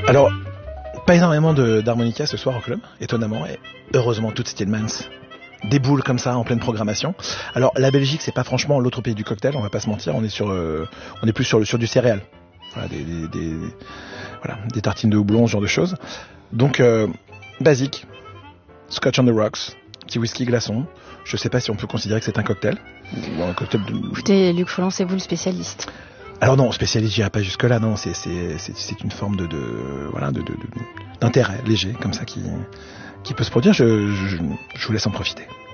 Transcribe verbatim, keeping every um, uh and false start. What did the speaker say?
Alors, pas énormément de, d'harmonica ce soir au club, étonnamment, et heureusement toute Stillmans déboule comme ça en pleine programmation. Alors la Belgique, c'est pas franchement l'autre pays du cocktail, on va pas se mentir, on est sur, euh, on est plus sur le sur du céréal, voilà, des, des, des voilà, des tartines de houblon, ce genre de choses. Donc euh, basique, Scotch on the rocks, petit whisky glaçon. Je sais pas si on peut considérer que c'est un cocktail. Ou un cocktail de... Écoutez, Luc Folland, c'est vous le spécialiste. Alors non, spécialiste, j'irai pas jusque là. Non, c'est c'est c'est, c'est une forme de, de voilà de, de, de d'intérêt léger comme ça qui qui peut se produire. Je, je je vous laisse en profiter.